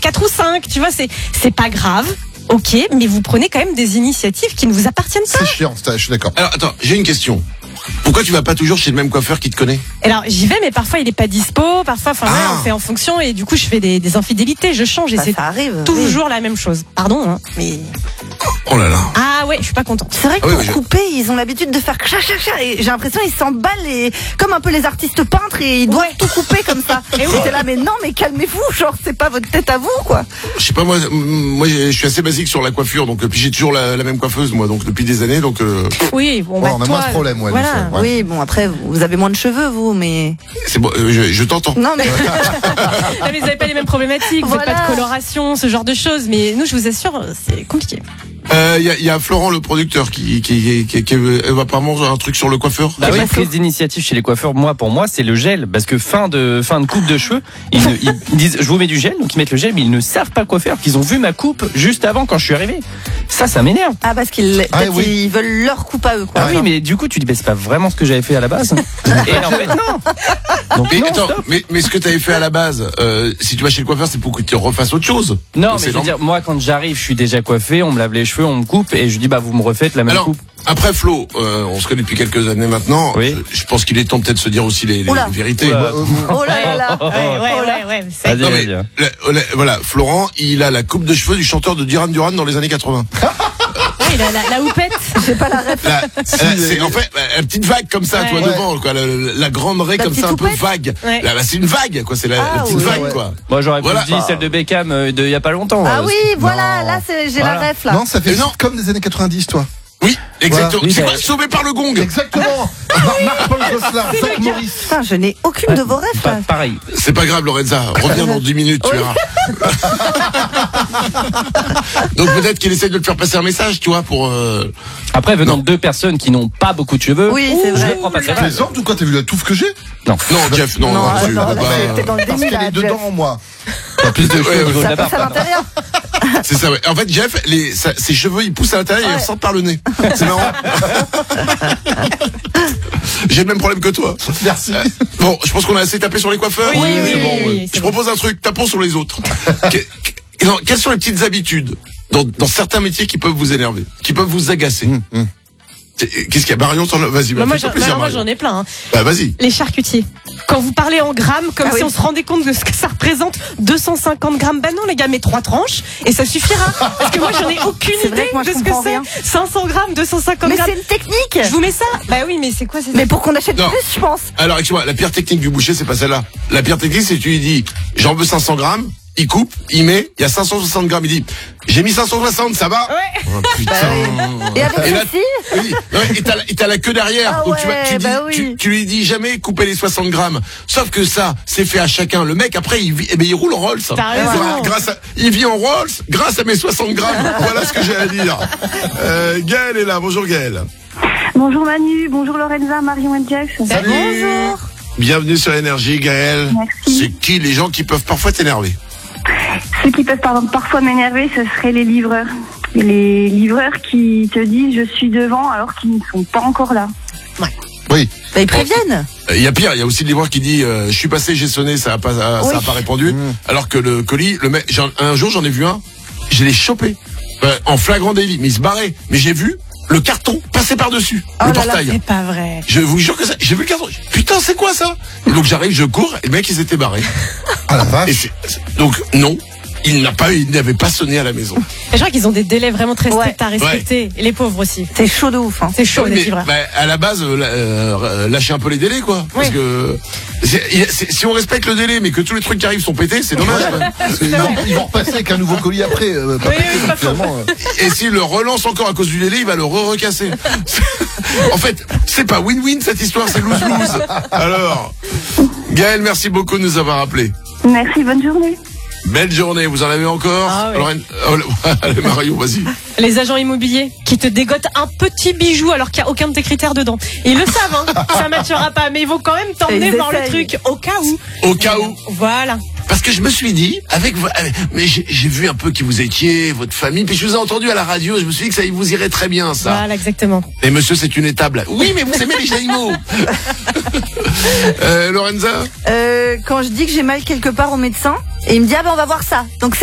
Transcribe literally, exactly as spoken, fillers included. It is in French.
quatre ou cinq, tu vois, c'est, c'est pas grave. Ok, mais vous prenez quand même des initiatives qui ne vous appartiennent pas. C'est chiant, je suis d'accord. Alors, attends, j'ai une question. Pourquoi tu vas pas toujours chez le même coiffeur qui te connaît? Alors, j'y vais, mais parfois il est pas dispo, parfois, enfin, Ah. voilà, on fait en fonction, et du coup, je fais des, des infidélités, je change, et Ça, c'est ça arrive. toujours la même chose. Pardon, hein, mais... Oh là là. Ah ouais, je suis pas contente. C'est vrai que Ah oui, pour mais je- couper, ils ont l'habitude de faire chat chat chat et j'ai l'impression qu'ils s'emballent et comme un peu les artistes peintres et ils doivent Ouais. tout couper comme ça. Et Et oui. j'étais là mais non mais calmez-vous, genre c'est pas votre tête à vous quoi. Je sais pas, moi, moi, je suis assez basique sur la coiffure, donc, puis j'ai toujours la, la même coiffeuse, moi, donc, depuis des années, donc, euh, Oui, bon, Ouais, bah, on a toi, moins de problèmes, ouais, voilà. Michel, ouais. Oui bon après vous avez moins de cheveux vous mais c'est bon, euh, je, je t'entends. non mais Ah, mais vous avez pas les mêmes problématiques, vous n'avez Voilà. pas de coloration, ce genre de choses, mais nous, je vous assure, c'est compliqué. Euh, il y a, y a Florent, le producteur, qui, qui, qui, qui, qui veut apparemment un truc sur le coiffeur. Bah oui, pas prise faux. d'initiative chez les coiffeurs, moi pour moi c'est le gel, parce que fin de fin de coupe de cheveux, ils, ne- ils disent je vous mets du gel, donc ils mettent le gel, mais ils ne savent pas quoi faire, qu'ils ont vu ma coupe juste avant quand je suis arrivé. Ça, ça m'énerve. ah parce qu'ils Ah, peut-être oui. ils veulent leur coupe à eux quoi. Ah oui, mais du coup tu dis bah, c'est pas vraiment ce que j'avais fait à la base. Et en fait non. Donc Mais non, attends, stop. mais, mais ce que t'avais fait à la base, euh, si tu vas chez le coiffeur, c'est pour que tu refasses autre chose. Non, Donc, mais c'est je veux normal. dire, moi quand j'arrive, je suis déjà coiffé, on me lave les cheveux, on me coupe, et je dis bah vous me refaites la même Alors, coupe. après Flo, euh, on se connaît depuis quelques années maintenant. Oui. Je, je pense qu'il est temps peut-être de se dire aussi les, les Oula. vérités. Oula. Euh, Oh là là là. Oh, oh, oh. Ouais, ouais, Oh là. ouais, ouais. c'est- Vas-y, Non, mais, vas-y. la- la- voilà, Florent, il a la coupe de cheveux du chanteur de Duran Duran dans les années quatre-vingts. Ouais, la, la, la houppette. J'ai pas la ref. La, la- c'est en fait la, la petite vague comme ça, Ouais. toi Ouais. devant, quoi, la, la- la grande raie La comme petite ça, un peu houppette. vague. Ouais. Là, bah, c'est une vague, quoi. C'est la, Ah, la petite ouais, vague, ouais. quoi. Moi j'aurais Voilà. plus dit celle de Beckham euh, de il y a pas longtemps. Ah euh, oui, voilà, Non. là c'est j'ai Voilà. la ref là. Non, ça fait Mais non. comme des années quatre-vingt-dix, toi. Oui, exactement. Voilà. C'est Oui, quoi, mais- sauvé par le gong. Exactement. Marc-Paul Gosselin, Zach Morris. Putain, je n'ai aucune de vos refs pas- là. pareil. C'est pas grave, Lorenza. Reviens dans dix minutes, tu verras. Donc peut-être qu'il essaie de te faire passer un message, tu vois, pour. Euh... Après venant de deux personnes qui n'ont pas beaucoup de cheveux, Oui, c'est je vrai. les prends pas très Tu mal. plaisantes ou quoi? T'as vu la touffe que j'ai? Non. Non, Jeff, non, Non, non, attends, tu peux là, pas. t'es dans le Parce déni qu'elle là. est Jeff. dedans, moi. Pas plus de cheveux Ouais, au niveau de Ça la passe à barbe. l'intérieur. C'est ça, ouais. En fait, Jeff, les, sa- ses cheveux, ils poussent à l'intérieur et ils Ouais. ressortent par le nez. C'est marrant. J'ai le même problème que toi. Merci. Euh, Bon, je pense qu'on a assez tapé sur les coiffeurs. Oui, oui, C'est oui, bon, oui, ouais. oui, c'est Je bon. propose un truc, tapons sur les autres. Que- que- non, quelles sont les petites habitudes dans, dans certains métiers qui peuvent vous énerver, qui peuvent vous agacer? C'est- Qu'est-ce qu'il y a, Marion? t'en as- Vas-y, Bah, bah, moi, fais-toi j'en, plaisir, bah, moi, Marion. j'en ai plein. Hein. Bah, vas-y. Les charcutiers. Quand vous parlez en grammes, comme Ah si oui. on se rendait compte de ce que ça représente, deux cent cinquante grammes. Bah non, les gars, mais trois tranches et ça suffira. Parce que moi, j'en ai aucune C'est vrai idée que moi, je de ce que comprends c'est. rien. cinq cents grammes, deux cent cinquante Mais grammes. c'est une technique. Je vous mets ça. Bah oui, mais c'est quoi c'est Mais pour qu'on achète Non. plus, je pense. Alors, excuse-moi, la pire technique du boucher, c'est pas celle-là. La pire technique, c'est que tu lui dis, j'en veux cinq cents grammes, il coupe, il met, il y a cinq cent soixante grammes, il dit, j'ai mis cinq cent soixante, ça va? Ouais. Oh, putain. Et avec Et là- ceci, Oui, non, et t'as, la- et t'as la queue derrière. Ah Donc tu, vas- tu, ouais, dis, bah oui. tu, tu lui dis jamais couper les soixante grammes. Sauf que ça, c'est fait à chacun. Le mec, après, il, vit- eh ben, il roule en Rolls. T'as raison. Voilà, grâce à, il vit en Rolls grâce à mes soixante grammes. Voilà ce que j'ai à dire. Euh, Gaël est là. Bonjour Gaël. Bonjour Manu, bonjour Lorenza, Marion et Jeff. Salut. bonjour. Bienvenue sur Énergie, Gaël. Merci. C'est qui les gens qui peuvent parfois t'énerver? Ceux qui peuvent pardon, parfois m'énerver, ce seraient les livreurs. Les livreurs qui te disent je suis devant alors qu'ils ne sont pas encore là. Oui. Bah, ils préviennent. Il y a pire, il y a aussi le livreur qui dit euh, je suis passé, j'ai sonné, ça a pas, ça, Oui. a pas répondu. Mmh. Alors que le colis, le mec, j'en- un jour j'en ai vu un, je l'ai chopé euh, en flagrant délit, mais il se barrait. Mais j'ai vu le carton passer par dessus Oh le là là, portail. C'est pas vrai. Je vous jure que ça, j'ai vu le carton. Putain, c'est quoi ça? Et donc j'arrive, je cours, et le mec il s'était barré. Ah la Et vache. c'est- c'est- donc non, il n'a pas, il n'avait pas sonné à la maison. Je crois qu'ils ont des délais vraiment très stricts Ouais. à respecter. Et les pauvres aussi. C'est chaud de ouf. Hein. C'est chaud, Oui, les mais, livreurs. bah, à la base, euh, la- euh, lâchez un peu les délais, quoi. Parce Oui. que c'est- il y a- c'est- si on respecte le délai, mais que tous les trucs qui arrivent sont pétés, c'est dommage. quoi. Ils vont, ils vont repasser avec un nouveau colis après. euh, pas Oui, pété, oui, donc pas faux. finalement, euh, Et s'il le relance encore à cause du délai, il va le re-recasser. En fait, c'est pas win-win cette histoire, c'est lose-lose. Alors, Gaël, merci beaucoup de nous avoir appelés. Merci, bonne journée. Belle journée, vous en avez encore? Ah oui. Lorraine- oh, allez, Mario, vas-y. Les agents immobiliers qui te dégotent un petit bijou alors qu'il n'y a aucun de tes critères dedans. Ils le savent, hein. Ça matchera pas, mais ils vont quand même t'emmener Ils voir le essayent. truc au cas où. Au cas où. Voilà. Parce que je me suis dit, avec, vo- avec- mais j'ai j'ai vu un peu qui vous étiez, votre famille, puis je vous ai entendu à la radio, je me suis dit que ça vous irait très bien, ça. Voilà, exactement. Et monsieur, c'est une étable. Oui, mais vous aimez les animaux. euh, Lorenza? Euh, quand je dis que j'ai mal quelque part au médecin, et il me dit ah ben on va voir ça. Donc